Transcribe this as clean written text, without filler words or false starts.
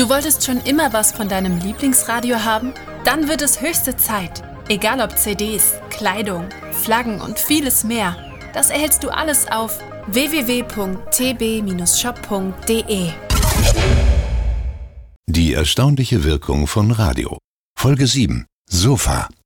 Du wolltest schon immer was von deinem Lieblingsradio haben? Dann wird es höchste Zeit. Egal ob CDs, Kleidung, Flaggen und vieles mehr. Das erhältst du alles auf www.tb-shop.de. Die erstaunliche Wirkung von Radio. Folge 7. Sofa.